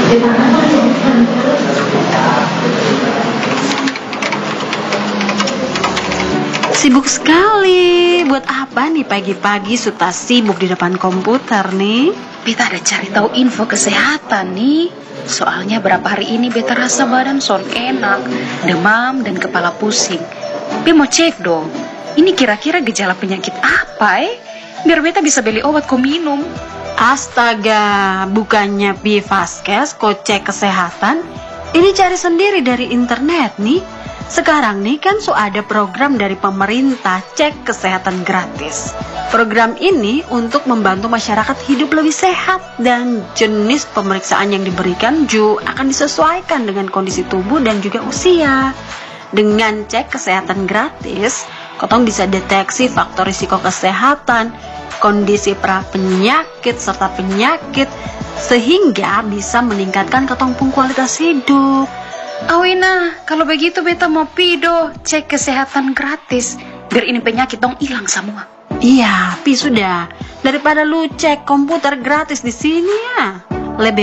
Sibuk sekali. Buat apa nih pagi-pagi sudah sibuk di depan komputer nih? Beta ada cari tahu info kesehatan nih. Soalnya berapa hari ini beta rasa badan son enak, demam dan kepala pusing. Beta mau cek dong, ini kira-kira gejala penyakit apa biar beta bisa beli obat kau minum. Astaga, bukannya Bivaskes kau cek kesehatan? Ini cari sendiri dari internet nih. Sekarang nih kan ada program dari pemerintah cek kesehatan gratis. Program ini untuk membantu masyarakat hidup lebih sehat dan jenis pemeriksaan yang diberikan juga akan disesuaikan dengan kondisi tubuh dan juga usia. Dengan cek kesehatan gratis, kotong bisa deteksi faktor risiko kesehatan, kondisi pra-penyakit serta penyakit, sehingga bisa meningkatkan kotong pun kualitas hidup. Awina, kalau begitu beta mau pido cek kesehatan gratis biar ini penyakit dong hilang semua. Iya, sudah. Daripada lu cek komputer gratis di sini ya, lebih